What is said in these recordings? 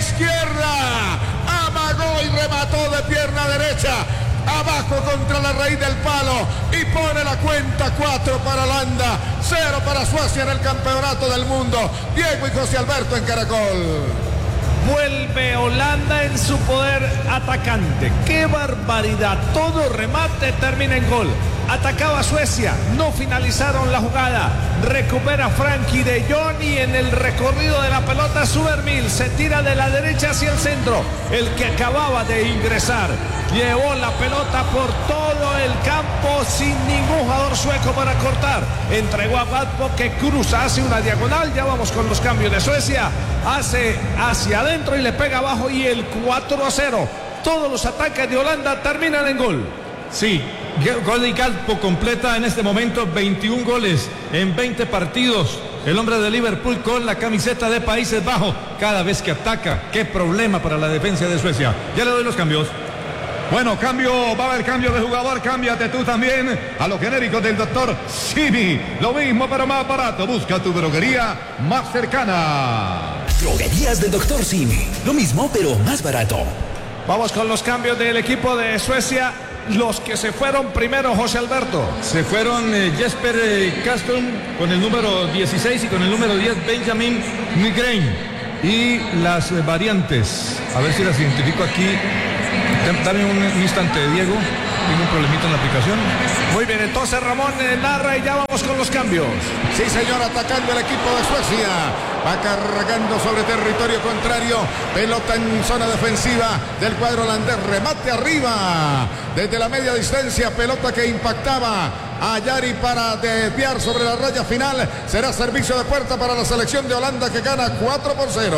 izquierda, amagó y remató de pierna derecha, abajo contra la raíz del palo y pone la cuenta 4 para Holanda, 0 para Suecia en el campeonato del mundo. Diego y José Alberto en Caracol. Vuelve Holanda en su poder atacante. ¡Qué barbaridad! Todo remate termina en gol. Atacaba Suecia, no finalizaron la jugada. Recupera Frankie de Jong y en el recorrido de la pelota Subermil se tira de la derecha hacia el centro. El que acababa de ingresar llevó la pelota por todo el campo sin ningún jugador sueco para cortar. Entregó a Gatpo que cruza, hace una diagonal. Ya vamos con los cambios de Suecia. Hace hacia adentro y le pega abajo y el 4-0. Todos los ataques de Holanda terminan en gol. Sí, Cody Gakpo completa en este momento 21 goles en 20 partidos. El hombre de Liverpool con la camiseta de Países Bajos. Cada vez que ataca, qué problema para la defensa de Suecia. Ya le doy los cambios. Bueno, va a haber cambio de jugador, cámbiate tú también a los genéricos del doctor Simi. Lo mismo pero más barato, busca tu droguería más cercana. Droguerías del doctor Simi, lo mismo pero más barato. Vamos con los cambios del equipo de Suecia. Los que se fueron primero, José Alberto. Se fueron Jesper Castrum con el número 16 y con el número 10 Benjamin Nygren. Y las variantes, a ver si las identifico aquí. Dame un instante, Diego. Tengo un problemita en la aplicación. Muy bien, entonces Ramón narra y ya vamos con los cambios. Sí, señor, atacando el equipo de Suecia. Va cargando sobre territorio contrario. Pelota en zona defensiva del cuadro holandés. Remate arriba. Desde la media distancia, pelota que impactaba a Yari para desviar sobre la raya final. Será servicio de puerta para la selección de Holanda que gana 4-0.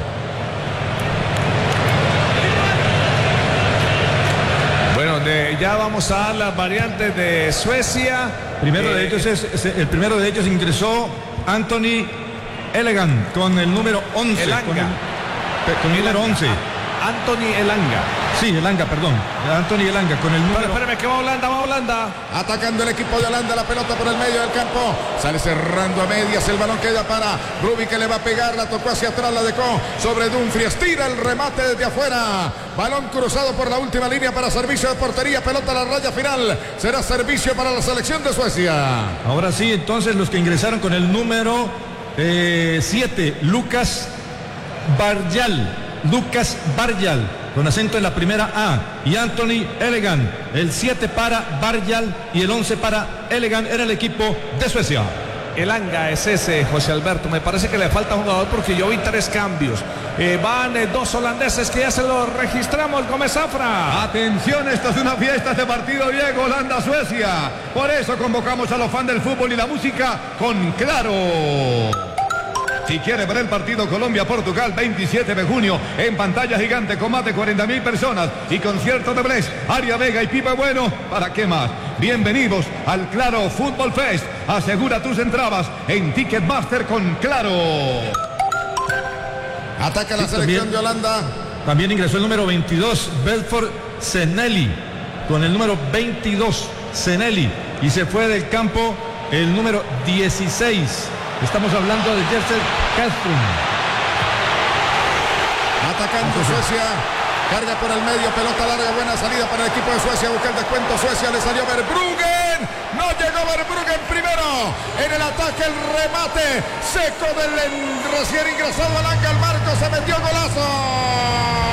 Ya vamos a dar las variantes de Suecia. El primero de ellos ingresó Anthony Elegant con el número 11. Con el número 11. Anthony Elanga. Sí, Elanga, perdón. Anthony Elanga con el número... Espérame, que va Holanda. Atacando el equipo de Holanda, la pelota por el medio del campo. Sale cerrando a medias, el balón queda para Rubi que le va a pegar, la tocó hacia atrás, la dejó sobre Dumfries. Tira el remate desde afuera. Balón cruzado por la última línea para servicio de portería. Pelota a la raya final. Será servicio para la selección de Suecia. Ahora sí, entonces los que ingresaron con el número 7, Lucas Barjal, con acento en la primera A, y Anthony Elegant, el 7 para Barjal y el 11 para Elegant, era el equipo de Suecia. Elanga es ese, José Alberto. Me parece que le falta un jugador porque yo vi 3 cambios. Van 2 holandeses que ya se los registramos. Gómez Zafra. Atención, esto es una fiesta, este partido, Diego, Holanda-Suecia. Por eso convocamos a los fans del fútbol y la música con Claro. Si quiere ver el partido Colombia-Portugal, 27 de junio, en pantalla gigante con más de 40.000 personas y concierto de Bless, Aria Vega y Pipe Bueno, ¿para qué más? Bienvenidos al Claro Fútbol Fest. Asegura tus entradas en Ticketmaster con Claro. Ataca la selección de Holanda. También ingresó el número 22, Belfort Senelli, con el número 22, Senelli, y se fue del campo el número 16. Estamos hablando de Jesper Castrum. Atacando Suecia. Carga por el medio, pelota larga, buena salida para el equipo de Suecia. Busca el descuento Suecia, le salió Verbruggen. No llegó Verbruggen primero. En el ataque, el remate seco del recién ingresado al marco. Se metió golazo.